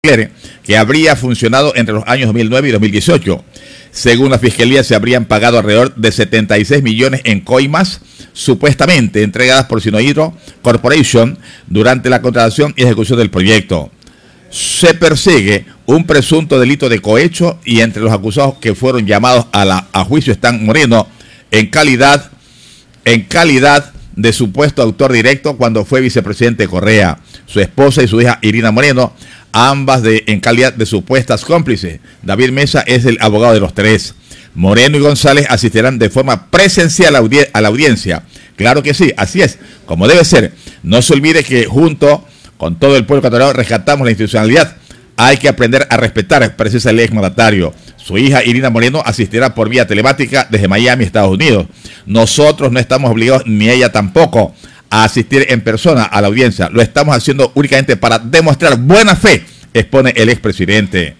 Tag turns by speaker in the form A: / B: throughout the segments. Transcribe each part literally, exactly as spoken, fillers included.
A: que habría funcionado entre los años dos mil nueve y dos mil dieciocho. Según la Fiscalía, se habrían pagado alrededor de setenta y seis millones en coimas, supuestamente entregadas por Sinohydro Corporation durante la contratación y ejecución del proyecto. Se persigue un presunto delito de cohecho y entre los acusados que fueron llamados a, la, a juicio están Moreno en calidad, en calidad de supuesto autor directo cuando fue vicepresidente de Correa, su esposa y su hija Irina Moreno, ambas de, en calidad de supuestas cómplices. David Mesa es el abogado de los tres. Moreno y González asistirán de forma presencial a, audi a la audiencia. Claro que sí, así es, como debe ser. No se olvide que junto con todo el pueblo ecuatoriano rescatamos la institucionalidad. Hay que aprender a respetar, precisa el exmandatario. Su hija Irina Moreno asistirá por vía telemática desde Miami, Estados Unidos. Nosotros no estamos obligados, ni ella tampoco, a asistir en persona a la audiencia. Lo estamos haciendo únicamente para demostrar buena fe, expone el expresidente.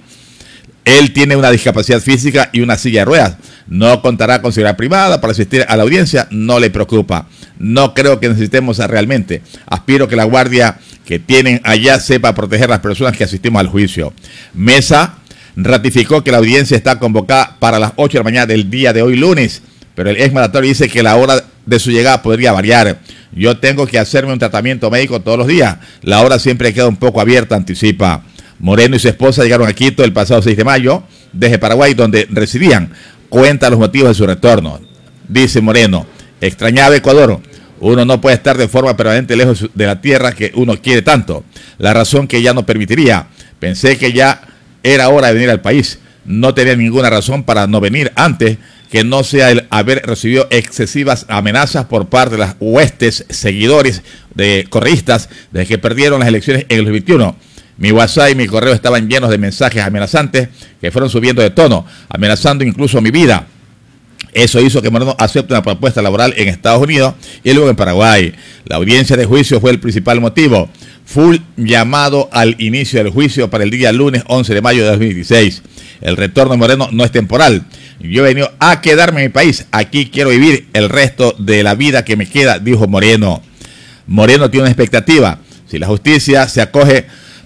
A: Él tiene una discapacidad física y una silla de ruedas. No contará con seguridad privada para asistir a la audiencia, no le preocupa. No creo que necesitemos realmente. Aspiro que la guardia que tienen allá sepa proteger a las personas que asistimos al juicio. Mesa ratificó que la audiencia está convocada para las ocho de la mañana del día de hoy lunes, pero el exmandatario dice que la hora de su llegada podría variar. Yo tengo que hacerme un tratamiento médico todos los días. La hora siempre queda un poco abierta, anticipa. Moreno y su esposa llegaron a Quito el pasado seis de mayo desde Paraguay, donde residían. Cuenta los motivos de su retorno. Dice Moreno: extrañaba Ecuador. Uno no puede estar de forma permanente lejos de la tierra que uno quiere tanto. La razón que ya no permitiría. Pensé que ya era hora de venir al país. No tenía ninguna razón para no venir antes que no sea el haber recibido excesivas amenazas por parte de las huestes seguidores de correístas desde que perdieron las elecciones en el dos mil veintiuno. Mi WhatsApp y mi correo estaban llenos de mensajes amenazantes que fueron subiendo de tono, amenazando incluso mi vida. Eso hizo que Moreno acepte una propuesta laboral en Estados Unidos y luego en Paraguay. La audiencia de juicio fue el principal motivo. Full llamado al inicio del juicio para el día lunes once de mayo de dos mil dieciséis. El retorno de Moreno no es temporal. Yo he venido a quedarme en mi país. Aquí quiero vivir el resto de la vida que me queda, dijo Moreno. Moreno tiene una expectativa. Si la justicia se acoge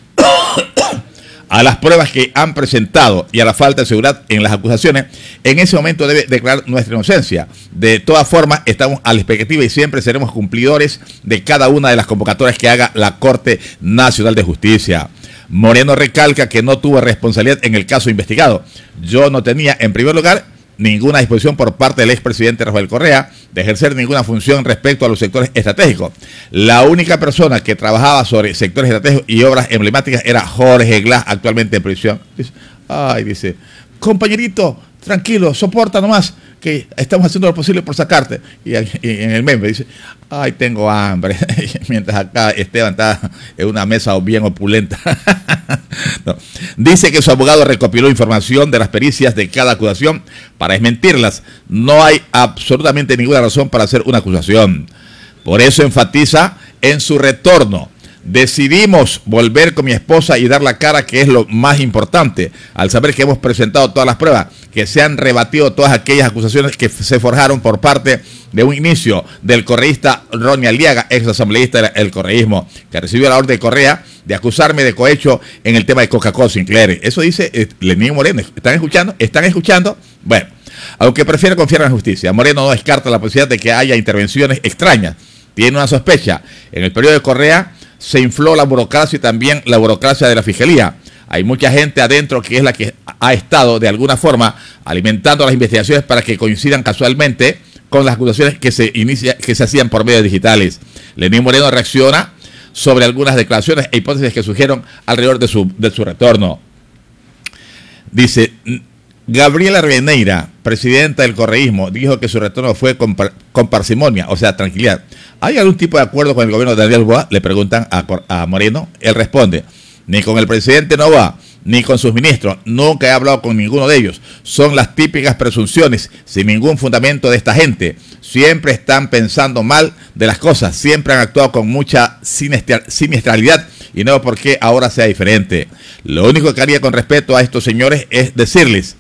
A: a las pruebas que han presentado y a la falta de seguridad en las acusaciones, en ese momento debe declarar nuestra inocencia. De todas formas, estamos a la expectativa y siempre seremos cumplidores de cada una de las convocatorias que haga la Corte Nacional de Justicia. Moreno recalca que no tuvo responsabilidad en el caso investigado. Yo no tenía, en primer lugar, ninguna disposición por parte del expresidente Rafael Correa de ejercer ninguna función respecto a los sectores estratégicos. La única persona que trabajaba sobre sectores estratégicos y obras emblemáticas era Jorge Glass, actualmente en prisión. Dice, ay, dice, compañerito, tranquilo, soporta nomás, que estamos haciendo lo posible por sacarte. Y, y en el meme dice, ay, tengo hambre. Mientras acá Esteban está en una mesa bien opulenta. No. Dice que su abogado recopiló información de las pericias de cada acusación para desmentirlas. No hay absolutamente ninguna razón para hacer una acusación. Por eso enfatiza en su retorno. Decidimos volver con mi esposa y dar la cara, que es lo más importante, al saber que hemos presentado todas las pruebas, que se han rebatido todas aquellas acusaciones que se forjaron por parte de un inicio del correísta Ronnie Aliaga, ex asambleísta del correísmo, que recibió la orden de Correa de acusarme de cohecho en el tema de Coca-Cola Sinclair. Eso dice eh, Lenín Moreno. ¿Están escuchando? ¿Están escuchando? Bueno, aunque prefiere confiar en la justicia, Moreno no descarta la posibilidad de que haya intervenciones extrañas. Tiene una sospecha. En el periodo de Correa se infló la burocracia y también la burocracia de la Fiscalía. Hay mucha gente adentro que es la que ha estado de alguna forma alimentando las investigaciones para que coincidan casualmente con las acusaciones que se inicia, que se hacían por medios digitales. Lenín Moreno reacciona sobre algunas declaraciones e hipótesis que surgieron alrededor de su, de su retorno. Dice, Gabriela Rivadeneira, presidenta del correísmo, dijo que su retorno fue con, con parsimonia, o sea, tranquilidad. ¿Hay algún tipo de acuerdo con el gobierno de Daniel Noboa? Le preguntan a, a Moreno. Él responde, ni con el presidente Noboa, ni con sus ministros. Nunca he hablado con ninguno de ellos. Son las típicas presunciones sin ningún fundamento de esta gente. Siempre están pensando mal de las cosas. Siempre han actuado con mucha siniestralidad y no por qué ahora sea diferente. Lo único que haría con respeto a estos señores es decirles,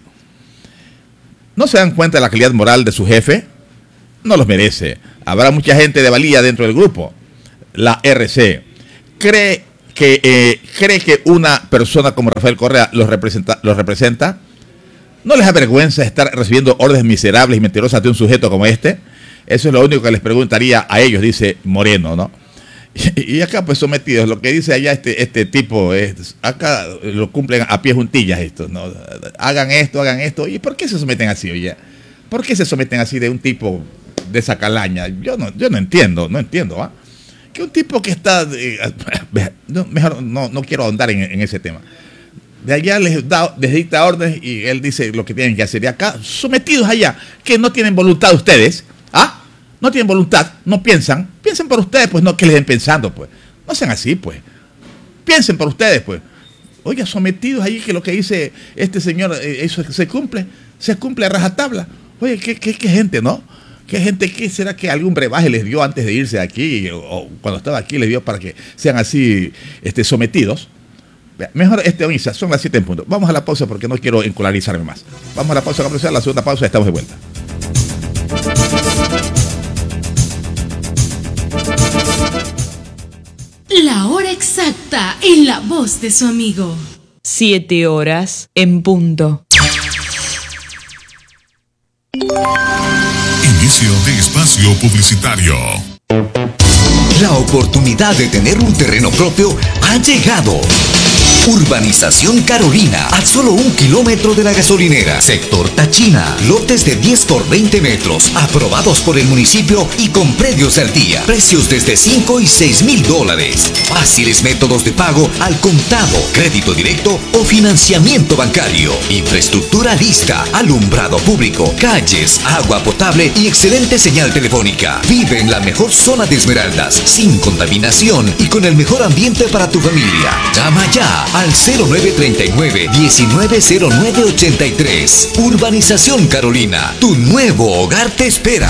A: ¿no se dan cuenta de la calidad moral de su jefe? No los merece. Habrá mucha gente de valía dentro del grupo. La R C cree que eh, cree que una persona como Rafael Correa los representa, los representa. ¿No les avergüenza estar recibiendo órdenes miserables y mentirosas de un sujeto como este? Eso es lo único que les preguntaría a ellos, dice Moreno, ¿no? Y, y acá, pues, sometidos, lo que dice allá este, este tipo, es, acá lo cumplen a pie juntillas esto, ¿no? Hagan esto, hagan esto. ¿Y por qué se someten así, oye? ¿Por qué se someten así de un tipo de esa calaña? Yo no, yo no entiendo, no entiendo, ¿ah? ¿eh? Que un tipo que está... Eh, no, mejor no, no quiero ahondar en, en ese tema. De allá les, da, les dicta órdenes y él dice lo que tienen que hacer. Y acá, sometidos allá, que no tienen voluntad ustedes, ¿ah? No tienen voluntad, no piensan. Piensen por ustedes, pues, no que les den pensando, pues. No sean así, pues. Piensen por ustedes, pues. Oiga, sometidos allí, que lo que dice este señor, eh, eso se cumple, se cumple a rajatabla. Oye, ¿qué, qué, qué gente, ¿no? ¿Qué gente, qué será que algún brebaje les dio antes de irse de aquí, o, o cuando estaba aquí les dio para que sean así este, sometidos? Mejor este Onisa, son las siete en punto. Vamos a la pausa porque no quiero encolarizarme más. Vamos a la pausa comercial, la segunda pausa, estamos de vuelta.
B: La hora exacta en la voz de su amigo.
C: Siete horas en punto.
D: Inicio de espacio publicitario.
E: La oportunidad de tener un terreno propio ha llegado. Urbanización Carolina, a solo un kilómetro de la gasolinera. Sector Tachina, lotes de diez por veinte metros, aprobados por el municipio y con predios al día. Precios desde cinco y seis mil dólares. Fáciles métodos de pago al contado, crédito directo o financiamiento bancario. Infraestructura lista, alumbrado público, calles, agua potable y excelente señal telefónica. Vive en la mejor zona de Esmeraldas, sin contaminación y con el mejor ambiente para tu familia. Llama ya al cero nueve treinta y nueve, diecinueve cero nueve ochenta y tres. Urbanización Carolina, tu nuevo hogar te espera.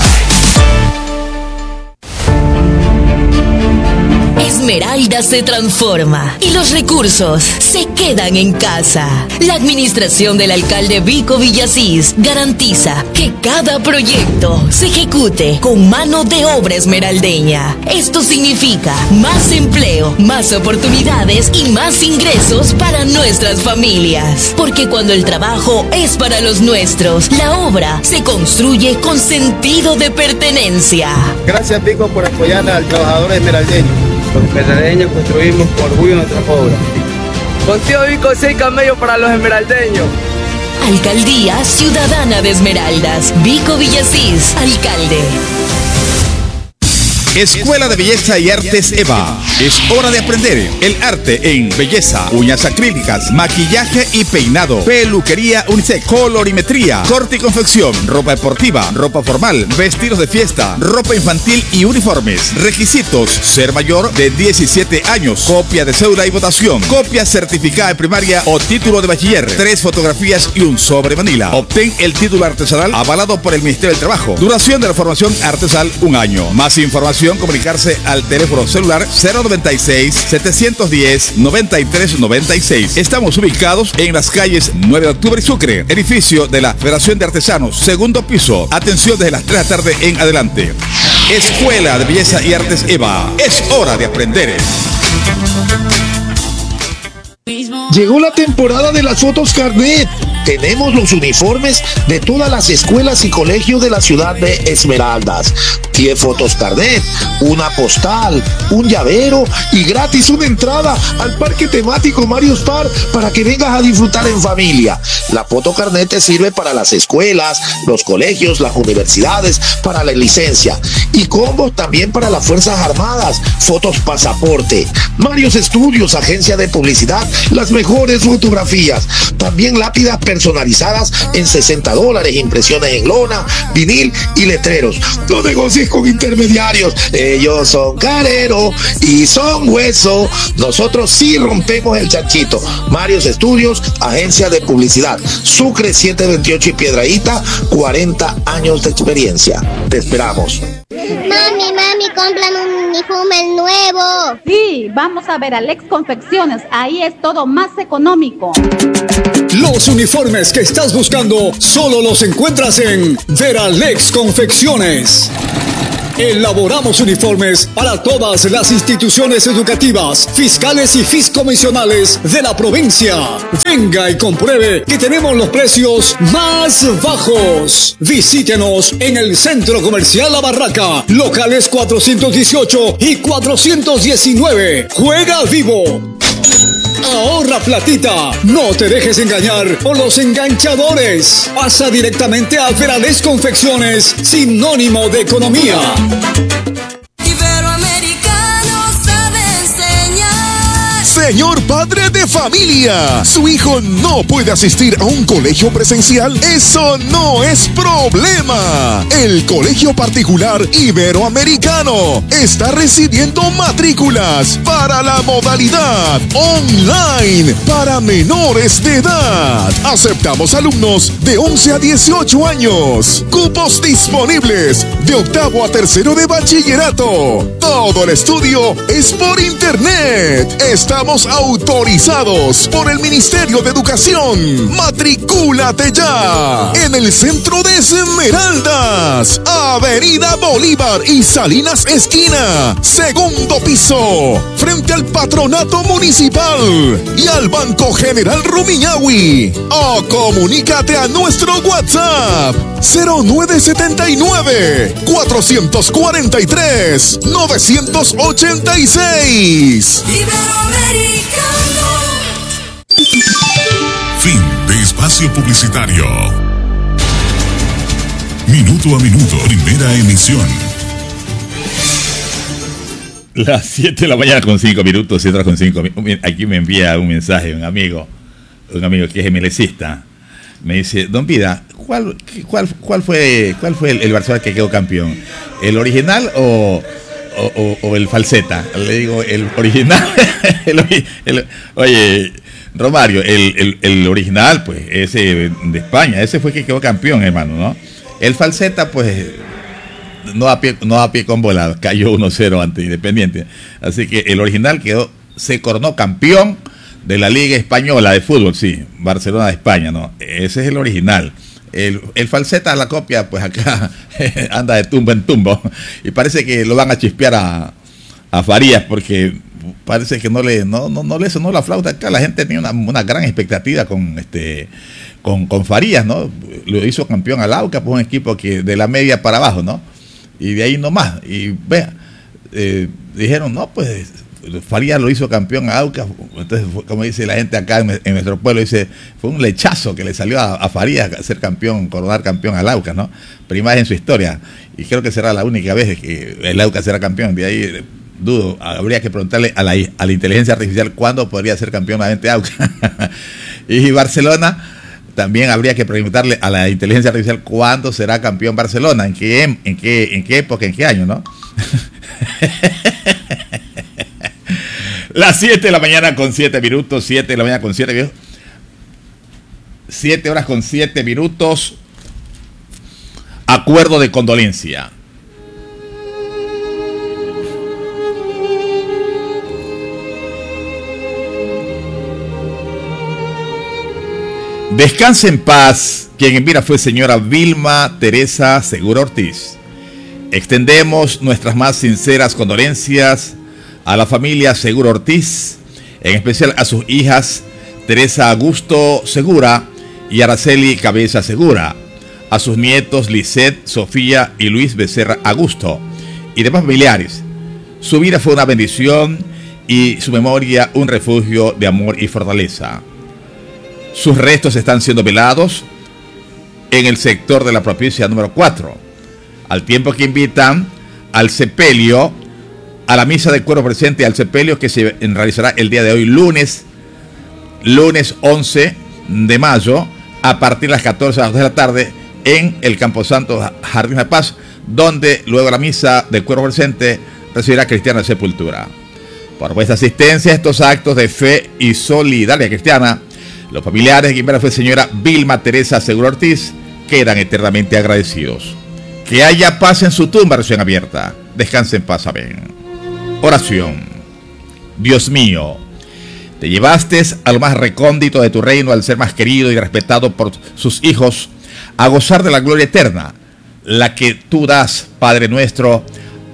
F: Esmeralda se transforma y los recursos se quedan en casa. La administración del alcalde Vico Villasís garantiza que cada proyecto se ejecute con mano de obra esmeraldeña. Esto significa más empleo, más oportunidades y más ingresos para nuestras familias. Porque cuando el trabajo es para los nuestros, la obra se construye con sentido de pertenencia.
G: Gracias, Vico, por apoyar al trabajador esmeraldeño. Los esmeraldeños construimos con orgullo nuestras obras. Contigo, Vico, seis camellos para los esmeraldeños.
F: Alcaldía Ciudadana de Esmeraldas. Vico Villasís, alcalde.
A: Escuela de Belleza y Artes Eva. Es hora de aprender el arte en belleza, uñas acrílicas, maquillaje y peinado, peluquería unisex, colorimetría, corte y confección, ropa deportiva, ropa formal, vestidos de fiesta, ropa infantil y uniformes. Requisitos: ser mayor de diecisiete años, copia de cédula y votación, copia certificada de primaria o título de bachiller, tres fotografías y un sobre manila. Obtén el título artesanal avalado por el Ministerio del Trabajo. Duración de la formación artesanal, un año. Más información, comunicarse al teléfono celular cero noventa y seis, setecientos diez, noventa y tres noventa y seis. Estamos ubicados en las calles nueve de octubre y Sucre, edificio de la Federación de Artesanos, segundo piso. Atención desde las tres de la tarde en adelante. Escuela de Belleza y Artes Eva. Es hora de aprender.
H: Llegó la temporada de las fotos carnet. Tenemos los uniformes de todas las escuelas y colegios de la ciudad de Esmeraldas. diez fotos carnet, una postal, un llavero y gratis una entrada al parque temático Marius Park para que vengas a disfrutar en familia. La foto carnet te sirve para las escuelas, los colegios, las universidades, para la licencia. Y combos también para las Fuerzas Armadas. Fotos pasaporte. Marius Estudios, agencia de publicidad, las mejores fotografías. También lápidas personalizadas en sesenta dólares, impresiones en lona, vinil y letreros. No negocies con intermediarios. Ellos son carero y son hueso. Nosotros sí rompemos el chanchito. Marius Estudios, agencia de publicidad. Sucre setecientos veintiocho y Piedradita, cuarenta años de experiencia. Te esperamos.
I: Mami, mami, cómprame un uniforme nuevo.
J: Sí, vamos a ver Alex Confecciones. Ahí es todo más económico.
K: Los uniformes que estás buscando solo los encuentras en Veralex Confecciones. Elaboramos uniformes para todas las instituciones educativas, fiscales y fiscomisionales de la provincia. Venga y compruebe que tenemos los precios más bajos. Visítenos en el Centro Comercial La Barraca, locales cuatrocientos dieciocho y cuatrocientos diecinueve. Juega vivo. Ahorra platita. No te dejes engañar por los enganchadores. Pasa directamente a Verales Confecciones, sinónimo de economía.
L: Señor padre de familia, ¿su hijo no puede asistir a un colegio presencial? Eso no es problema. El colegio particular Iberoamericano está recibiendo matrículas para la modalidad online para menores de edad. Aceptamos alumnos de once a dieciocho años. Cupos disponibles de octavo a tercero de bachillerato. Todo el estudio es por internet. Estamos autorizados por el Ministerio de Educación. Matricúlate ya en el centro de Esmeraldas, Avenida Bolívar y Salinas Esquina, segundo piso, frente al Patronato Municipal y al Banco General Rumiñahui. O comunícate a nuestro WhatsApp cero nueve siete nueve, cuatro cuatro tres, nueve ocho seis.
D: Fin de espacio publicitario. Minuto a minuto, primera emisión.
A: Las siete de la mañana con cinco minutos, siete horas con cinco minutos. Aquí me envía un mensaje un amigo, un amigo que es emilecista. Me dice, don Vida, ¿cuál, cuál, cuál fue, cuál fue el, el Barcelona que quedó campeón? ¿El original o, o, o, o el falseta? Le digo, el original. el, el, oye, Romario, el, el, el original, pues, ese de España, ese fue el que quedó campeón, hermano, ¿no? El falseta, pues, no a pie, no a pie con bola, cayó uno cero ante Independiente. Así que el original quedó, se coronó campeón de la Liga Española de Fútbol, sí, Barcelona de España, ¿no? Ese es el original. El, el falseta, la copia, pues acá anda de tumbo en tumbo. Y parece que lo van a chispear a, a Farías, porque parece que no le no, no, no le sonó la flauta acá. La gente tenía una, una gran expectativa con este con, con Farías, ¿no? Lo hizo campeón al Aucas, pues un equipo que de la media para abajo, ¿no? Y de ahí nomás. Y vea, eh, dijeron, no, pues Farías lo hizo campeón a Aucas. Entonces, como dice la gente acá en, en nuestro pueblo, dice, fue un lechazo que le salió a, a Farías ser campeón, coronar campeón al Aucas, ¿no? Primera vez en su historia. Y creo que será la única vez que el Aucas será campeón. De ahí dudo, habría que preguntarle a la, a la inteligencia artificial cuándo podría ser campeón nuevamente Aucas. Y Barcelona, también habría que preguntarle a la inteligencia artificial cuándo será campeón Barcelona, en qué, en qué, en qué época, en qué año, ¿no? Las siete de la mañana con siete minutos, siete de la mañana con siete minutos, siete horas con siete minutos, acuerdo de condolencia. Descanse en paz, quien en vida fue señora Vilma Teresa Segura Ortiz. Extendemos nuestras más sinceras condolencias a la familia Segura Ortiz, en especial a sus hijas Teresa Augusto Segura y Araceli Cabeza Segura, a sus nietos Lisette, Sofía y Luis Becerra Augusto y demás familiares. Su vida fue una bendición y su memoria un refugio de amor y fortaleza. Sus restos están siendo velados en el sector de la propicia número cuatro, al tiempo que invitan al sepelio, a la misa de cuerpo presente al sepelio que se realizará el día de hoy, lunes, lunes once de mayo, a partir de las catorce horas de la tarde, en el Camposanto Jardín de Paz, donde luego la misa de cuerpo presente recibirá cristiana sepultura. Por vuestra asistencia a estos actos de fe y solidaridad cristiana, los familiares de quien fue señora Vilma Teresa Segura Ortiz quedan eternamente agradecidos. Que haya paz en su tumba recién abierta. Descanse en paz, amén. Oración. Dios mío, te llevaste a lo más recóndito de tu reino al ser más querido y respetado por sus hijos, a gozar de la gloria eterna, la que tú das, Padre nuestro,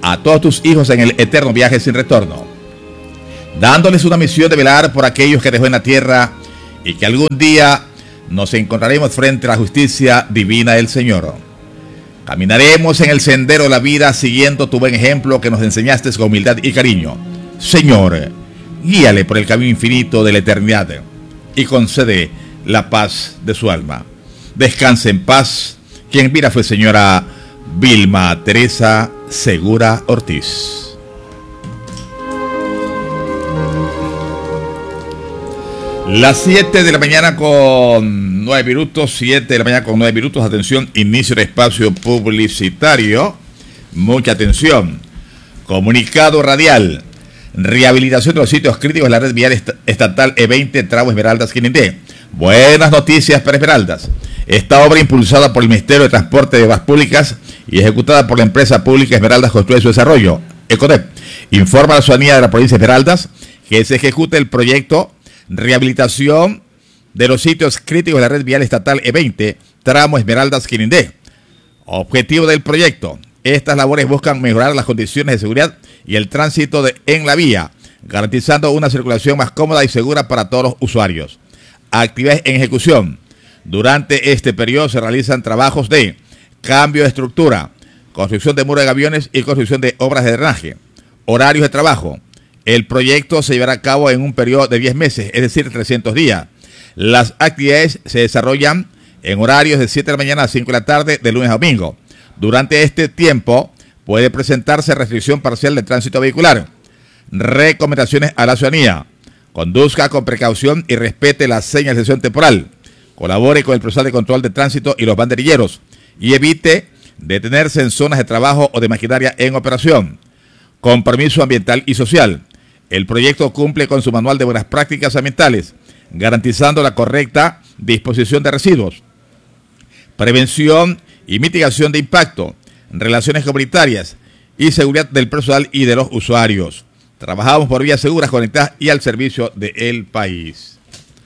A: a todos tus hijos en el eterno viaje sin retorno, dándoles una misión de velar por aquellos que dejó en la tierra y que algún día nos encontraremos frente a la justicia divina del Señor. Caminaremos en el sendero de la vida siguiendo tu buen ejemplo que nos enseñaste con humildad y cariño. Señor, guíale por el camino infinito de la eternidad y concede la paz de su alma. Descanse en paz. Quien mira fue señora Vilma Teresa Segura Ortiz. Las siete de la mañana con nueve minutos, siete de la mañana con nueve minutos, atención, inicio del espacio publicitario. Mucha atención. Comunicado radial. Rehabilitación de los sitios críticos de la red vial est estatal E veinte, tramo Esmeraldas Quinindé. Buenas noticias para Esmeraldas. Esta obra, impulsada por el Ministerio de Transporte de Obras Públicas y ejecutada por la empresa pública Esmeraldas Construye su Desarrollo, ECODEP, informa a la ciudadanía de la provincia de Esmeraldas que se ejecuta el proyecto Rehabilitación de los sitios críticos de la red vial estatal E veinte, tramo Esmeraldas Quinindé. Objetivo del proyecto: estas labores buscan mejorar las condiciones de seguridad y el tránsito de, en la vía, garantizando una circulación más cómoda y segura para todos los usuarios. Actividades en ejecución. Durante este periodo se realizan trabajos de cambio de estructura, construcción de muros de gaviones y construcción de obras de drenaje. Horarios de trabajo. El proyecto se llevará a cabo en un periodo de diez meses, es decir, trescientos días. Las actividades se desarrollan en horarios de siete de la mañana a cinco de la tarde, de lunes a domingo. Durante este tiempo puede presentarse restricción parcial de tránsito vehicular. Recomendaciones a la ciudadanía: conduzca con precaución y respete la señalización temporal. Colabore con el personal de control de tránsito y los banderilleros y evite detenerse en zonas de trabajo o de maquinaria en operación. Compromiso ambiental y social. El proyecto cumple con su manual de buenas prácticas ambientales, garantizando la correcta disposición de residuos, prevención y mitigación de impacto, relaciones comunitarias y seguridad del personal y de los usuarios. Trabajamos por vías seguras, conectadas y al servicio del país.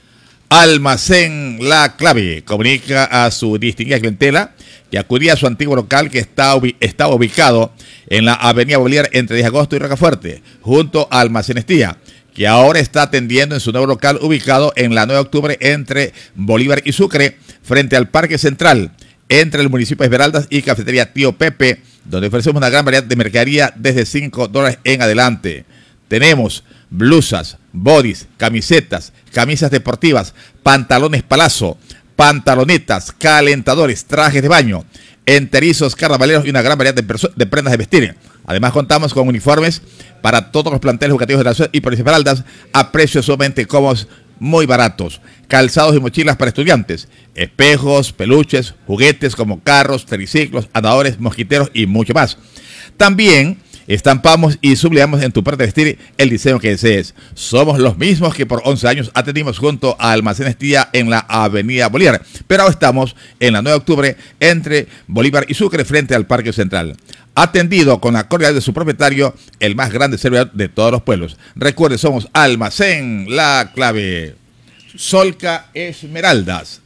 A: Almacén La Clave comunica a su distinguida clientela que acudía a su antiguo local que está, ubi está ubicado en la avenida Bolívar entre diez de agosto y Rocafuerte, junto a Almacén Estía, que ahora está atendiendo en su nuevo local ubicado en la nueve de octubre entre Bolívar y Sucre, frente al Parque Central, entre el municipio de Esmeraldas y Cafetería Tío Pepe, donde ofrecemos una gran variedad de mercadería desde cinco dólares en adelante. Tenemos blusas, bodys, camisetas, camisas deportivas, pantalones palazo, pantalonetas, calentadores, trajes de baño, enterizos, carnavaleros y una gran variedad de, de prendas de vestir. Además contamos con uniformes para todos los planteles educativos de la ciudad y provincia de Esmeraldas a precios sumamente cómodos, muy baratos. Calzados y mochilas para estudiantes, espejos, peluches, juguetes como carros, triciclos, andadores, mosquiteros y mucho más. También estampamos y sublimamos en tu prenda de vestir el diseño que desees. Somos los mismos que por once años atendimos junto a Almacén Estía en la avenida Bolívar, pero ahora estamos en la nueve de octubre entre Bolívar y Sucre frente al Parque Central. Atendido con la cordialidad de su propietario, el más grande servidor de todos los pueblos. Recuerde, somos Almacén La Clave. Solca Esmeraldas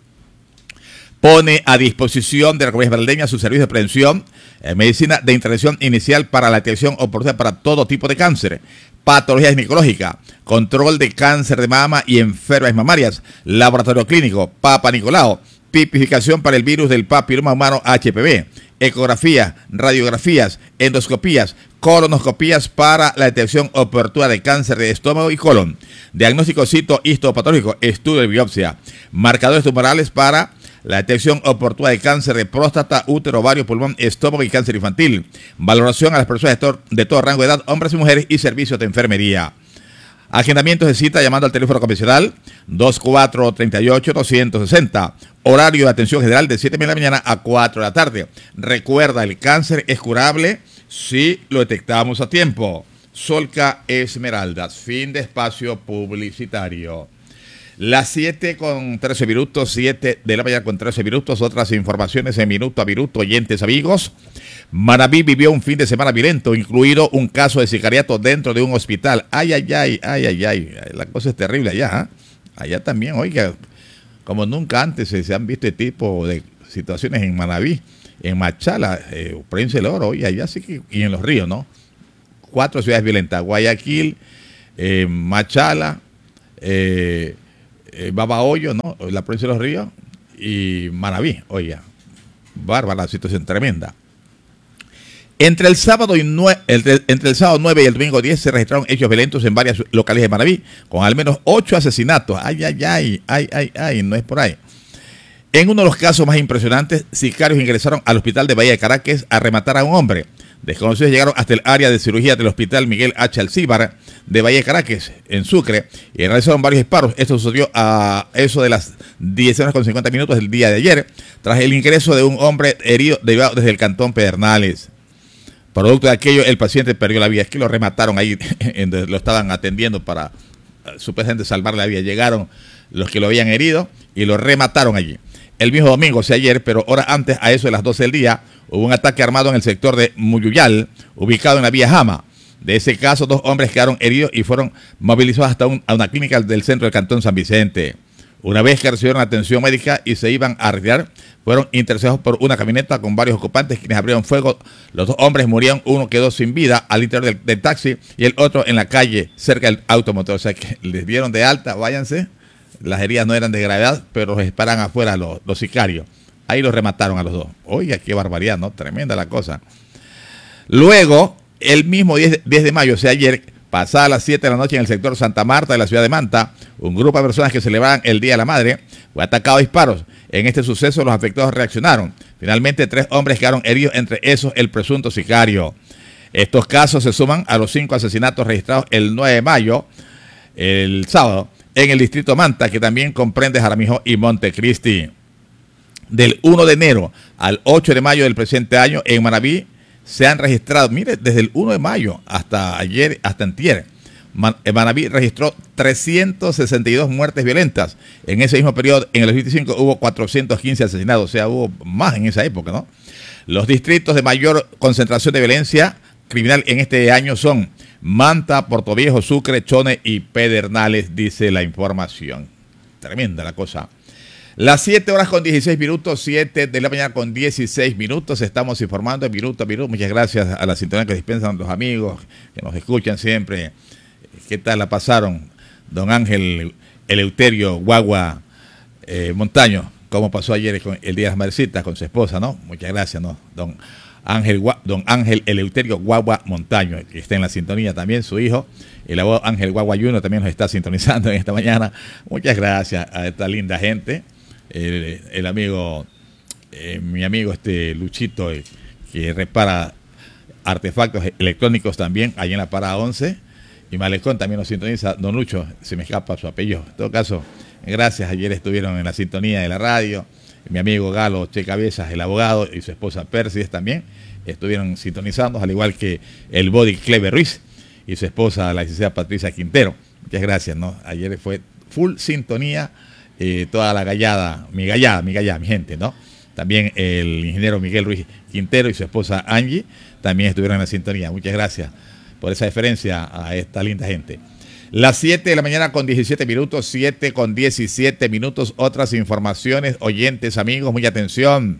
A: pone a disposición de la comunidad esmeraldeña su servicio de prevención, eh, medicina de intervención inicial para la detección oportuna para todo tipo de cáncer, patología ginecológica, control de cáncer de mama y enfermedades mamarias, laboratorio clínico, Papa Nicolau, tipificación para el virus del papiloma humano H P V, ecografía, radiografías, endoscopías, colonoscopías para la detección oportuna de cáncer de estómago y colon, diagnóstico citohistopatológico, estudio de biopsia, marcadores tumorales para la detección oportuna de cáncer de próstata, útero, ovario, pulmón, estómago y cáncer infantil, valoración a las personas de todo, de todo rango de edad, hombres y mujeres, y servicios de enfermería. Agendamientos de cita llamando al teléfono convencional dos cuatro tres ocho, dos seis cero. Horario de atención general de siete de la mañana a cuatro de la tarde. Recuerda, el cáncer es curable si lo detectamos a tiempo. Solca Esmeraldas. Fin de espacio publicitario. Las siete con trece minutos, siete de la mañana con trece minutos. Otras informaciones en minuto a minuto, oyentes amigos. Manabí vivió un fin de semana violento, incluido un caso de sicariato dentro de un hospital. Ay, ay, ay, ay, ay, ay. La cosa es terrible allá, ¿eh? Allá también, oiga, como nunca antes se han visto este tipo de situaciones en Manabí. en Machala, eh, Provincia del Oro, y allá sí que, y en Los Ríos, ¿no? Cuatro ciudades violentas, Guayaquil, eh, Machala, eh, eh, Babahoyo, ¿no? La Provincia de Los Ríos, y Manabí, oiga, bárbara, situación tremenda. Entre el sábado y nue entre, entre el sábado nueve y el domingo diez se registraron hechos violentos en varias localidades de Manabí, con al menos ocho asesinatos. Ay, ay, ay, ay, ay, ay, no es por ahí. En uno de los casos más impresionantes, sicarios ingresaron al hospital de Bahía de Caracas a rematar a un hombre. Desconocidos llegaron hasta el área de cirugía del hospital Miguel H. Alcíbar de Bahía de Caracas, en Sucre, y realizaron varios disparos. Esto sucedió a eso de las diez horas con cincuenta minutos del día de ayer, tras el ingreso de un hombre herido derivado desde el cantón Pedernales. Producto de aquello, el paciente perdió la vida. Es que lo remataron ahí, lo estaban atendiendo para supuestamente salvar la vida. Llegaron los que lo habían herido y lo remataron allí. El mismo domingo, o sea ayer, pero horas antes, a eso de las doce del día, hubo un ataque armado en el sector de Muyuyal, ubicado en la vía Jama. De ese caso, dos hombres quedaron heridos y fueron movilizados hasta un, a una clínica del centro del cantón San Vicente. Una vez que recibieron atención médica y se iban a retirar, fueron interceptados por una camioneta con varios ocupantes quienes abrieron fuego. Los dos hombres murieron, uno quedó sin vida al interior del, del taxi y el otro en la calle cerca del automotor. O sea que les dieron de alta, váyanse. Las heridas no eran de gravedad, pero los esperan afuera los, los sicarios. Ahí los remataron a los dos. Oiga, qué barbaridad, ¿no? Tremenda la cosa. Luego, el mismo diez de mayo, o sea ayer, pasada las siete de la noche en el sector Santa Marta de la ciudad de Manta, un grupo de personas que celebraban el Día de la Madre fue atacado a disparos. En este suceso los afectados reaccionaron. Finalmente tres hombres quedaron heridos, entre esos el presunto sicario. Estos casos se suman a los cinco asesinatos registrados el nueve de mayo, el sábado, en el distrito Manta, que también comprende Jaramillo y Montecristi. Del uno de enero al ocho de mayo del presente año en Manabí se han registrado, mire, desde el uno de mayo hasta ayer, hasta antier, Man, Manabí registró trescientas sesenta y dos muertes violentas. En ese mismo periodo, en el dos mil veinticinco, hubo cuatrocientos quince asesinados, o sea, hubo más en esa época, ¿no? Los distritos de mayor concentración de violencia criminal en este año son Manta, Portoviejo, Sucre, Chone y Pedernales, dice la información. Tremenda la cosa. Las siete horas con dieciséis minutos, siete de la mañana con dieciséis minutos, estamos informando minuto a minuto. Muchas gracias a la sintonía que dispensan los amigos que nos escuchan siempre. ¿Qué tal la pasaron? Don Ángel Eleuterio Guagua eh, Montaño, ¿cómo pasó ayer con el Día de las Madrecitas con su esposa, no? Muchas gracias, ¿no? Don Ángel, don Ángel Eleuterio Guagua Montaño, que está en la sintonía también, su hijo, el abogado Ángel Guagua Junior también nos está sintonizando en esta mañana. Muchas gracias a esta linda gente. El, el amigo, eh, mi amigo este Luchito, eh, que repara artefactos electrónicos también, allá en la parada once, y Malecón también nos sintoniza. Don Lucho, se me escapa su apellido. En todo caso, gracias, ayer estuvieron en la sintonía de la radio. Mi amigo Galo Che Cabezas, el abogado, y su esposa Persis también estuvieron sintonizando, al igual que el Body Clever Ruiz y su esposa, la licenciada Patricia Quintero. Muchas gracias, ¿no? Ayer fue full sintonía. Eh, toda la gallada, mi gallada, mi gallada, mi gente, ¿no? También el ingeniero Miguel Ruiz Quintero y su esposa Angie también estuvieron en la sintonía. Muchas gracias por esa deferencia a esta linda gente. Las siete de la mañana con diecisiete minutos, siete con diecisiete minutos, otras informaciones, oyentes, amigos, mucha atención.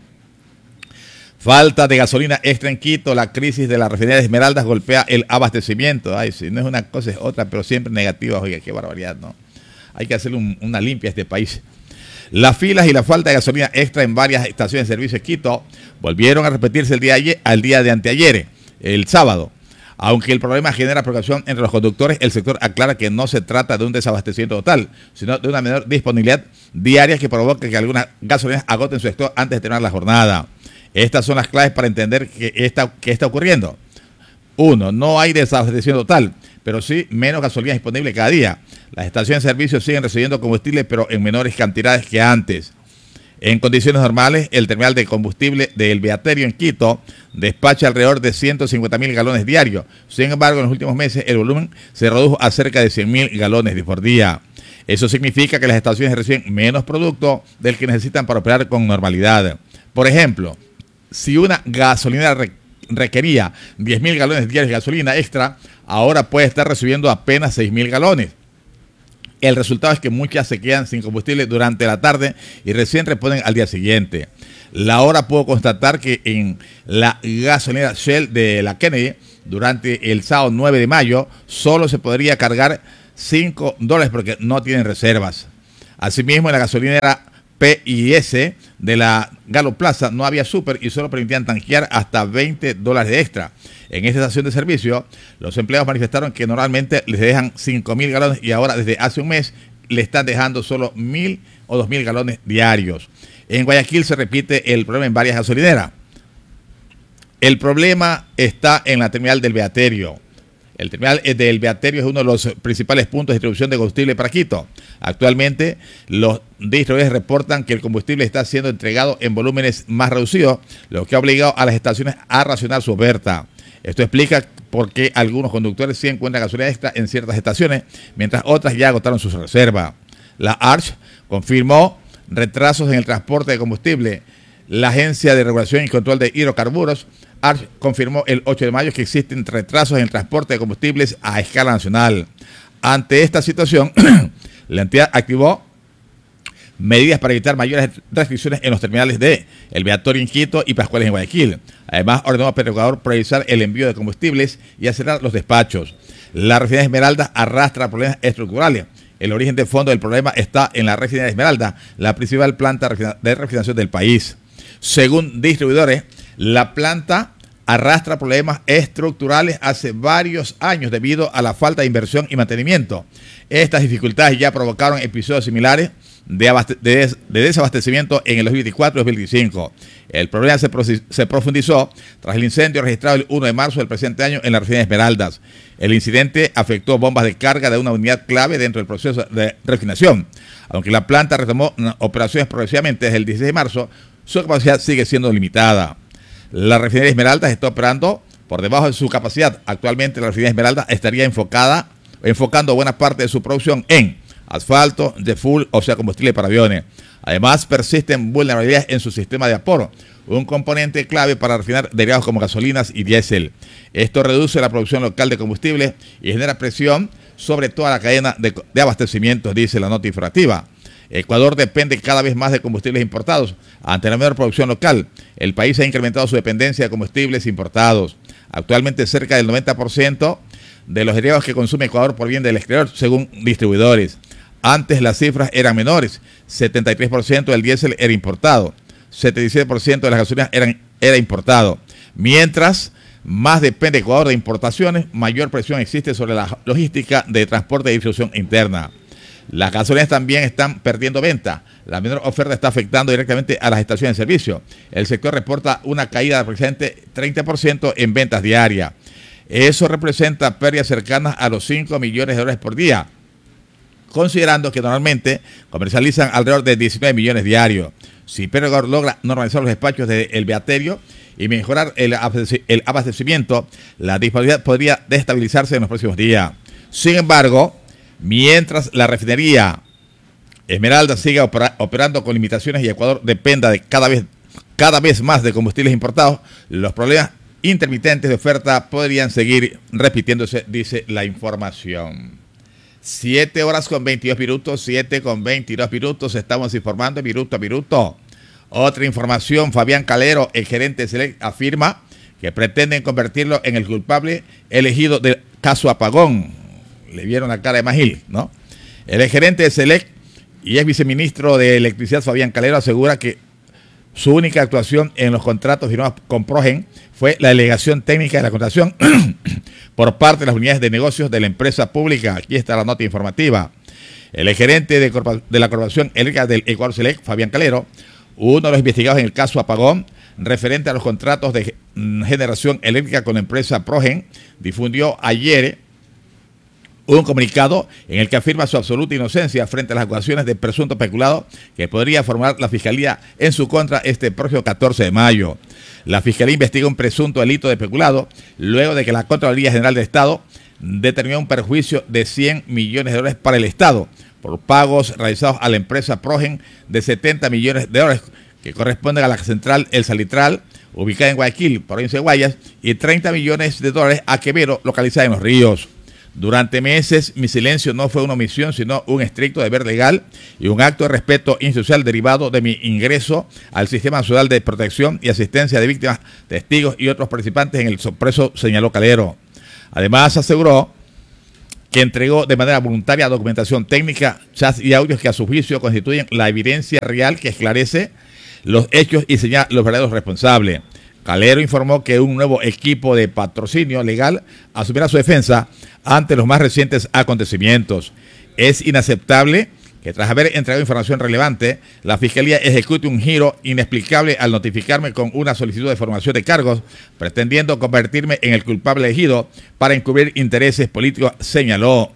A: Falta de gasolina extra en Quito, la crisis de la refinería de Esmeraldas golpea el abastecimiento. Ay, sí, no es una cosa, es otra, pero siempre negativa. Oiga, qué barbaridad, ¿no? Hay que hacer un, una limpia a este país. Las filas y la falta de gasolina extra en varias estaciones de servicio de Quito volvieron a repetirse el día, ayer, al día de anteayer, el sábado. Aunque el problema genera preocupación entre los conductores, el sector aclara que no se trata de un desabastecimiento total, sino de una menor disponibilidad diaria que provoca que algunas gasolineras agoten su stock antes de terminar la jornada. Estas son las claves para entender qué está, qué está ocurriendo. Uno, no hay desabastecimiento total, pero sí menos gasolina disponible cada día. Las estaciones de servicio siguen recibiendo combustible, pero en menores cantidades que antes. En condiciones normales, el terminal de combustible del Beaterio en Quito despacha alrededor de ciento cincuenta mil galones diarios. Sin embargo, en los últimos meses el volumen se redujo a cerca de cien mil galones por día. Eso significa que las estaciones reciben menos producto del que necesitan para operar con normalidad. Por ejemplo, si una gasolinera re requería diez mil galones diarios de gasolina extra, ahora puede estar recibiendo apenas seis mil galones. El resultado es que muchas se quedan sin combustible durante la tarde y recién responden al día siguiente. La hora pudo constatar que en la gasolinera Shell de la Kennedy, durante el sábado nueve de mayo, solo se podría cargar cinco dólares porque no tienen reservas. Asimismo, en la gasolinera P y S de la Galo Plaza no había súper y solo permitían tanquear hasta veinte dólares de extra. En esta estación de servicio, los empleados manifestaron que normalmente les dejan cinco mil galones y ahora desde hace un mes le están dejando solo mil o dos mil galones diarios. En Guayaquil se repite el problema en varias gasolineras. El problema está en la terminal del Beaterio. El terminal del Beaterio es uno de los principales puntos de distribución de combustible para Quito. Actualmente, los distribuidores reportan que el combustible está siendo entregado en volúmenes más reducidos, lo que ha obligado a las estaciones a racionar su oferta. Esto explica por qué algunos conductores sí encuentran gasolina extra en ciertas estaciones, mientras otras ya agotaron sus reservas. La A R C confirmó retrasos en el transporte de combustible. La Agencia de Regulación y Control de Hidrocarburos, A R C, confirmó el ocho de mayo que existen retrasos en el transporte de combustibles a escala nacional. Ante esta situación, la entidad activó medidas para evitar mayores restricciones en los terminales de El Beatorio en Quito y Pascuales en Guayaquil. Además, ordenó a Petroecuador priorizar el envío de combustibles y acelerar los despachos. La refinería Esmeralda arrastra problemas estructurales. El origen de fondo del problema está en la refinería Esmeralda, la principal planta de refinación del país. Según distribuidores, la planta arrastra problemas estructurales hace varios años debido a la falta de inversión y mantenimiento. Estas dificultades ya provocaron episodios similares de, de, de desabastecimiento en el dos mil veinticuatro y dos mil veinticinco. El problema se, se profundizó tras el incendio registrado el uno de marzo del presente año en la refinería Esmeraldas. El incidente afectó bombas de carga de una unidad clave dentro del proceso de refinación. Aunque la planta retomó operaciones progresivamente desde el dieciséis de marzo, su capacidad sigue siendo limitada. La refinería Esmeraldas está operando por debajo de su capacidad. Actualmente la refinería Esmeraldas estaría enfocada, enfocando buena parte de su producción en asfalto, jet fuel, o sea, combustible para aviones. Además, persisten vulnerabilidades en su sistema de vapor, un componente clave para refinar derivados como gasolinas y diésel. Esto reduce la producción local de combustible y genera presión sobre toda la cadena de, de abastecimiento, dice la nota informativa. Ecuador depende cada vez más de combustibles importados. Ante la menor producción local, el país ha incrementado su dependencia de combustibles importados. Actualmente, cerca del noventa por ciento de los derivados que consume Ecuador provienen del exterior, según distribuidores. Antes las cifras eran menores. setenta y tres por ciento del diésel era importado. setenta y siete por ciento de las gasolinas eran, era importado. Mientras más depende Ecuador de importaciones, mayor presión existe sobre la logística de transporte y distribución interna. Las gasolinas también están perdiendo venta. La menor oferta está afectando directamente a las estaciones de servicio. El sector reporta una caída de aproximadamente treinta por ciento en ventas diarias. Eso representa pérdidas cercanas a los cinco millones de dólares por día, considerando que normalmente comercializan alrededor de diecinueve millones diarios. Si Petroecuador logra normalizar los despachos del Beaterio y mejorar el abastecimiento, la disponibilidad podría destabilizarse en los próximos días. Sin embargo, mientras la refinería Esmeralda siga opera, operando con limitaciones y Ecuador dependa de cada vez, cada vez más de combustibles importados, los problemas intermitentes de oferta podrían seguir repitiéndose, dice la información. Siete horas con veintidós minutos, siete con veintidós minutos, estamos informando minuto a minuto. Otra información, Fabián Calero, el gerente de Select, afirma que pretenden convertirlo en el culpable elegido del caso Apagón. Le vieron la cara de Magil, ¿no? El gerente de Select y ex viceministro de Electricidad, Fabián Calero, asegura que su única actuación en los contratos firmados con Progen fue la delegación técnica de la contratación por parte de las unidades de negocios de la empresa pública. Aquí está la nota informativa. El gerente de, de la Corporación Eléctrica del Ecuador Select, Fabián Calero, uno de los investigados en el caso Apagón, referente a los contratos de generación eléctrica con la empresa Progen, difundió ayer un comunicado en el que afirma su absoluta inocencia frente a las acusaciones de presunto peculado que podría formular la Fiscalía en su contra este próximo catorce de mayo. La Fiscalía investiga un presunto delito de peculado luego de que la Contraloría General del Estado determinó un perjuicio de cien millones de dólares para el Estado por pagos realizados a la empresa Progen de setenta millones de dólares que corresponden a la central El Salitral, ubicada en Guayaquil, provincia de Guayas, y treinta millones de dólares a Quevedo, localizada en Los Ríos. Durante meses mi silencio no fue una omisión, sino un estricto deber legal y un acto de respeto institucional derivado de mi ingreso al Sistema Nacional de Protección y Asistencia de Víctimas, testigos y otros participantes en el sorpreso, señaló Calero. Además aseguró que entregó de manera voluntaria documentación técnica, chats y audios que a su juicio constituyen la evidencia real que esclarece los hechos y señala los verdaderos responsables. Calero informó que un nuevo equipo de patrocinio legal asumirá su defensa ante los más recientes acontecimientos. Es inaceptable que tras haber entregado información relevante, la Fiscalía ejecute un giro inexplicable al notificarme con una solicitud de formación de cargos, pretendiendo convertirme en el culpable elegido para encubrir intereses políticos, señaló.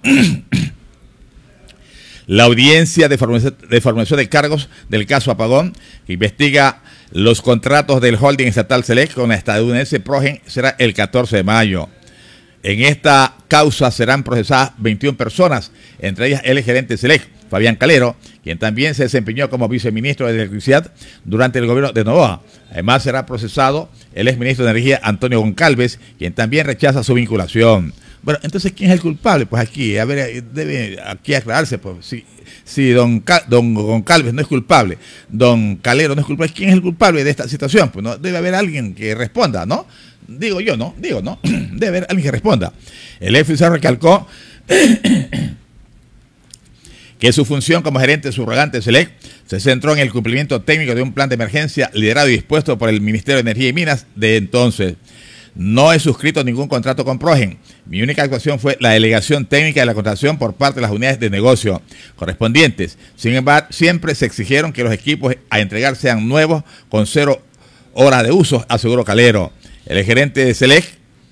A: La audiencia de formación, de formación de cargos del caso Apagón, que investiga los contratos del holding estatal Select con la estadounidense Progen, será el catorce de mayo. En esta causa serán procesadas veintiuna personas, entre ellas el gerente Select, Fabián Calero, quien también se desempeñó como viceministro de Electricidad durante el gobierno de Novoa. Además será procesado el exministro de Energía, Antonio Goncalves, quien también rechaza su vinculación. Bueno, entonces, ¿quién es el culpable? Pues aquí, a ver, debe aquí aclararse, pues, si, si don, don Goncalves no es culpable, don Calero no es culpable, ¿quién es el culpable de esta situación? Pues no debe haber alguien que responda, ¿no? Digo yo, ¿no? Digo, ¿no? Debe haber alguien que responda. El F C recalcó que su función como gerente subrogante Select se centró en el cumplimiento técnico de un plan de emergencia liderado y dispuesto por el Ministerio de Energía y Minas de entonces. No he suscrito ningún contrato con Progen. Mi única actuación fue la delegación técnica de la contratación por parte de las unidades de negocio correspondientes. Sin embargo, siempre se exigieron que los equipos a entregar sean nuevos con cero horas de uso, aseguró Calero. El gerente de Select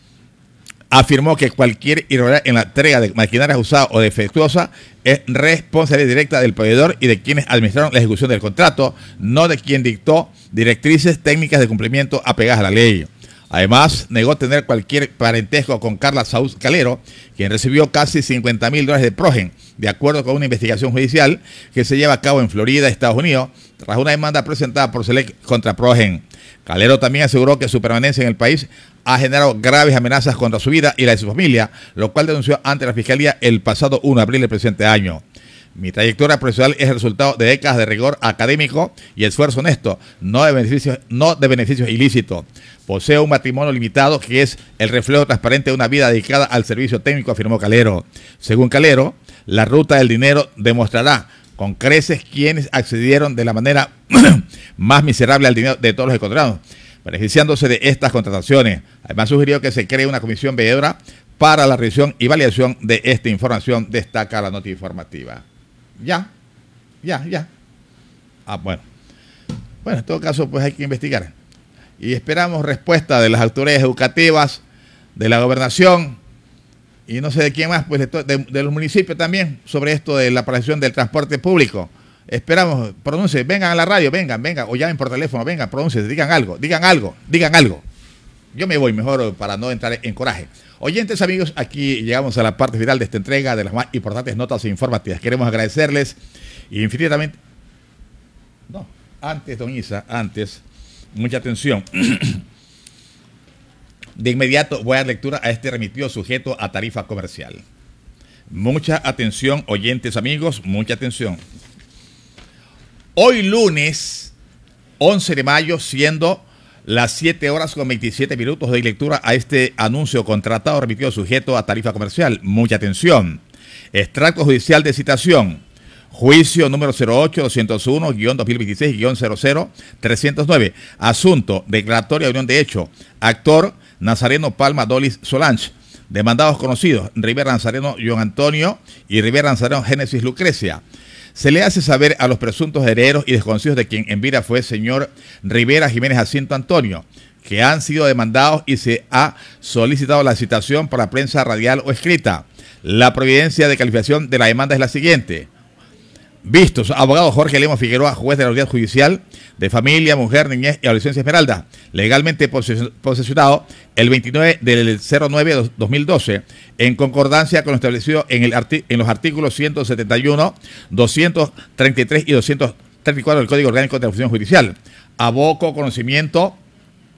A: afirmó que cualquier irregularidad en la entrega de maquinarias usadas o defectuosa es responsabilidad directa del proveedor y de quienes administraron la ejecución del contrato, no de quien dictó directrices técnicas de cumplimiento apegadas a la ley. Además, negó tener cualquier parentesco con Carla Saúz Calero, quien recibió casi cincuenta mil dólares de Progen, de acuerdo con una investigación judicial que se lleva a cabo en Florida, Estados Unidos, tras una demanda presentada por Select contra Progen. Calero también aseguró que su permanencia en el país ha generado graves amenazas contra su vida y la de su familia, lo cual denunció ante la Fiscalía el pasado primero de abril del presente año. Mi trayectoria profesional es el resultado de décadas de rigor académico y esfuerzo honesto, no de beneficios, no de beneficios ilícitos. Poseo un matrimonio limitado que es el reflejo transparente de una vida dedicada al servicio técnico, afirmó Calero. Según Calero, la ruta del dinero demostrará con creces quienes accedieron de la manera más miserable al dinero de todos los ecuatorianos, beneficiándose de estas contrataciones. Además sugirió que se cree una comisión veedora para la revisión y validación de esta información, destaca la nota informativa. Ya, ya, ya. Ah, bueno. Bueno, en todo caso, pues hay que investigar. Y esperamos respuesta de las autoridades educativas, de la gobernación, y no sé de quién más, pues de, de, de los municipios también, sobre esto de la paralización del transporte público. Esperamos, pronuncien, vengan a la radio, vengan, vengan, o llamen por teléfono, vengan, pronuncien, digan algo, digan algo, digan algo. Yo me voy mejor para no entrar en coraje. Oyentes, amigos, aquí llegamos a la parte final de esta entrega de las más importantes notas informativas. Queremos agradecerles infinitamente. No, antes, don Isa, antes, mucha atención. De inmediato voy a dar lectura a este remitido sujeto a tarifa comercial. Mucha atención, oyentes, amigos, mucha atención. Hoy lunes, once de mayo, siendo las siete horas con veintisiete minutos de lectura a este anuncio contratado remitido sujeto a tarifa comercial. Mucha atención. Extracto judicial de citación. Juicio número cero ocho doscientos uno guión dos mil veintiséis guión cero cero trescientos nueve. Asunto, declaratoria de unión de hecho. Actor, Nazareno Palma Dolis Solange. Demandados conocidos, Rivera Nazareno John Antonio y Rivera Nazareno Génesis Lucrecia. Se le hace saber a los presuntos herederos y desconocidos de quien en vida fue señor Rivera Jiménez Jacinto Antonio, que han sido demandados y se ha solicitado la citación por la prensa radial o escrita. La providencia de calificación de la demanda es la siguiente. Vistos, abogado Jorge Lemos Figueroa, juez de la Unidad Judicial de Familia, Mujer, Niñez y Adolescencia Esmeralda, legalmente posesionado el veintinueve del cero nueve de dos mil doce, en concordancia con lo establecido en, el arti- en los artículos ciento setenta y uno, doscientos treinta y tres y doscientos treinta y cuatro del Código Orgánico de la Función Judicial. Aboco conocimiento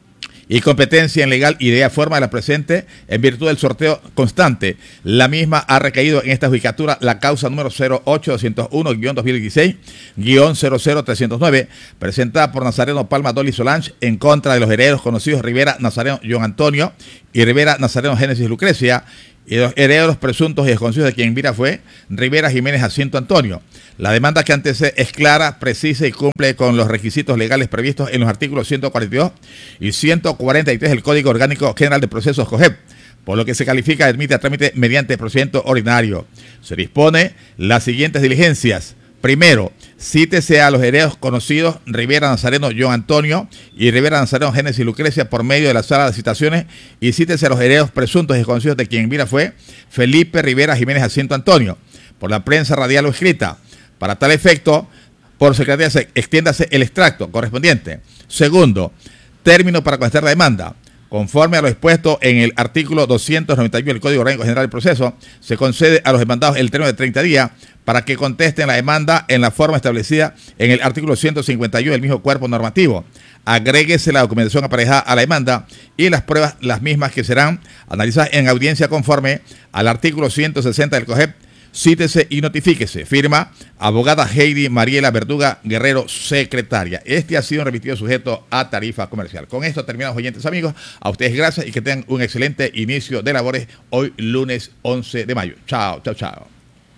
A: y competencia en legal y de forma de la presente en virtud del sorteo constante. La misma ha recaído en esta judicatura la causa número cero ocho doscientos uno guión dos mil dieciséis guión cero cero trescientos nueve, presentada por Nazareno Palma Dolly Solange en contra de los herederos conocidos Rivera Nazareno John Antonio y Rivera Nazareno Génesis Lucrecia, y los herederos presuntos y desconocidos de quien Vira fue Rivera Jiménez Jacinto Antonio. La demanda que antecede es clara, precisa y cumple con los requisitos legales previstos en los artículos ciento cuarenta y dos y ciento cuarenta y tres del Código Orgánico General de Procesos COGEP, por lo que se califica admite a trámite mediante procedimiento ordinario. Se dispone las siguientes diligencias. Primero, cítese a los herederos conocidos Rivera Nazareno John Antonio y Rivera Nazareno Génesis Lucrecia por medio de la sala de citaciones, y cítese a los herederos presuntos y desconocidos de quien Vira fue Felipe Rivera Jiménez Jacinto Antonio por la prensa radial o escrita. Para tal efecto, por secretaría extiéndase el extracto correspondiente. Segundo, término para contestar la demanda. Conforme a lo expuesto en el artículo doscientos noventa y uno del Código Orgánico General del Proceso, se concede a los demandados el término de treinta días para que contesten la demanda en la forma establecida en el artículo ciento cincuenta y uno del mismo cuerpo normativo. Agréguese la documentación aparejada a la demanda y las pruebas, las mismas que serán analizadas en audiencia conforme al artículo ciento sesenta del COGEP. Cítese y notifíquese. Firma abogada Heidi Mariela Verduga Guerrero, secretaria. Este ha sido un remitido sujeto a tarifa comercial. Con esto terminamos, oyentes amigos. A ustedes gracias y que tengan un excelente inicio de labores hoy lunes once de mayo. Chao, chao, chao.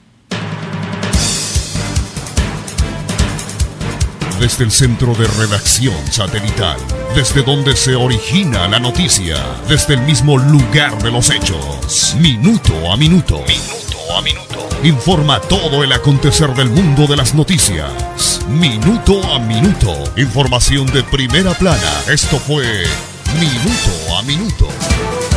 D: Desde el centro de redacción satelital, desde donde se origina la noticia, desde el mismo lugar de los hechos, minuto a minuto. Minuto a minuto. Informa todo el acontecer del mundo de las noticias. Minuto a minuto. Información de primera plana. Esto fue Minuto a Minuto.